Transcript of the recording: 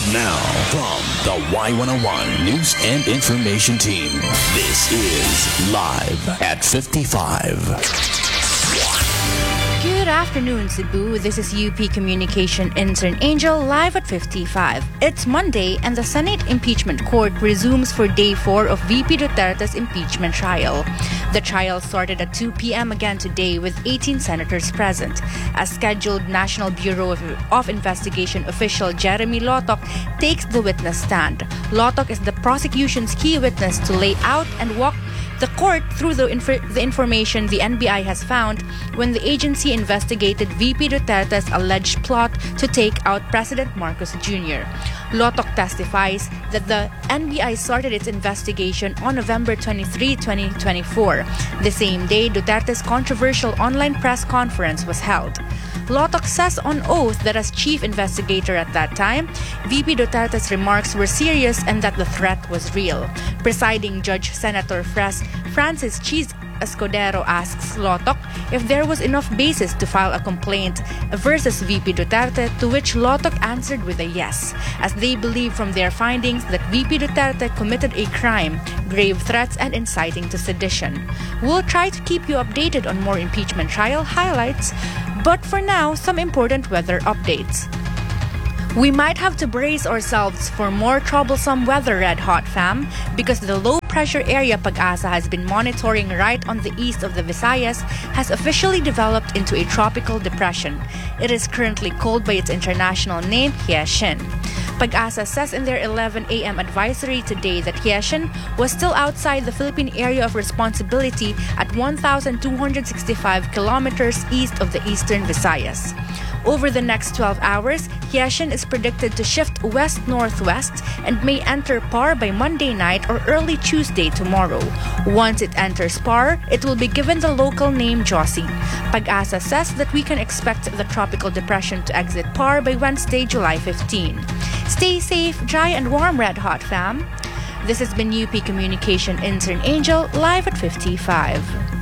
Now, from the Y101 News and Information Team, this is Live at 55. Good afternoon, Cebu. This is UP Communication Intern Angel live at 55. It's Monday and the Senate Impeachment Court resumes for day 4 of VP Duterte's impeachment trial. The trial started at 2 p.m. again today with 18 senators present. As scheduled, National Bureau of Investigation official Jeremy Lotok takes the witness stand. Lotok is the prosecution's key witness to lay out and walk the court through the information the NBI has found when the agency investigated VP Duterte's alleged plot to take out President Marcos Jr. Lotok testifies that the NBI started its investigation on November 23, 2024, the same day Duterte's controversial online press conference was held. Lotok says on oath that as chief investigator at that time, VP Duterte's remarks were serious and that the threat was real. Presiding Judge Senator Francis Cheese Escudero asks Lotok if there was enough basis to file a complaint versus VP Duterte, to which Lotok answered with a yes, as they believe from their findings that VP Duterte committed a crime, grave threats, and inciting to sedition. We'll try to keep you updated on more impeachment trial highlights, but for now, some important weather updates. We might have to brace ourselves for more troublesome weather, Red Hot fam, because the low-pressure area Pag-asa has been monitoring right on the east of the Visayas has officially developed into a tropical depression. It is currently called by its international name, Hye-shin. Pag-asa says in their 11 a.m. advisory today that Hye-shin was still outside the Philippine area of responsibility at 1,265 kilometers east of the eastern Visayas. Over the next 12 hours, Hye-shin is predicted to shift west-northwest and may enter PAR by Monday night or early Tuesday tomorrow. Once it enters PAR, it will be given the local name Josie. Pag-asa says that we can expect the tropical depression to exit PAR by Wednesday, July 15. Stay safe, dry and warm, Red Hot fam. This has been UP Communication Intern Angel live at 55.